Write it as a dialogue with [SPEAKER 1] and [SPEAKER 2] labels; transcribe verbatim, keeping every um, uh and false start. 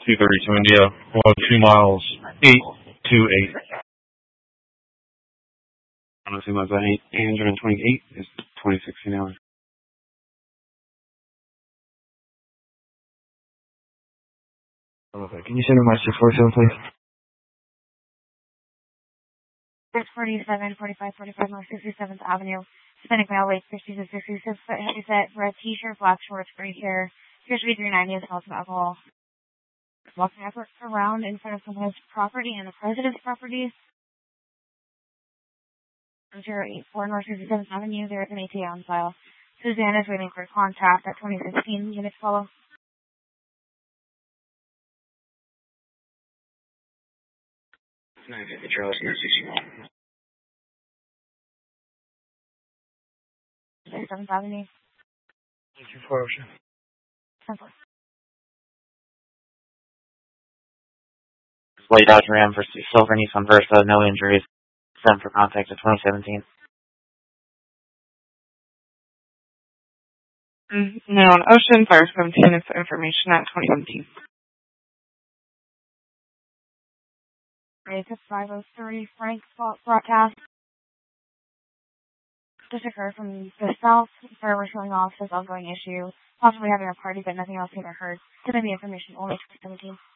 [SPEAKER 1] two thirty-two India, one oh two miles, eight two eight.
[SPEAKER 2] one oh two miles, eight hundred twenty-eight is twenty sixteen hours.
[SPEAKER 3] Okay, can you send me my six forty-seven, please?
[SPEAKER 4] six forty-seven, forty-five, forty-five North sixty-seventh Avenue. Hispanic male, weight sixty to sixty-six foot, heavy set, red t-shirt, black shorts, gray hair. Appears to be three ninety and smells of alcohol. Walking efforts around in front of someone's property and the president's property. zero eight four North sixty-seventh Avenue. There is an A T A on file. Suzanne is waiting for contact at twenty sixteen. Units follow.
[SPEAKER 2] nine fifty Charles, nine sixty-one.
[SPEAKER 4] seventh Avenue.
[SPEAKER 3] Thank you for Ocean.
[SPEAKER 4] Simple.
[SPEAKER 5] White Dodge Ram for Silver Nissan Versa, no injuries. Sent for contact at twenty seventeen.
[SPEAKER 6] Mm, no, on Ocean, Fire seventeen is the information at twenty seventeen.
[SPEAKER 4] It's a five oh three Frank broadcast. This occurred from the south. Fire was showing off this ongoing issue. Possibly having a party, but nothing else being heard. Giving the information only twenty seventeen.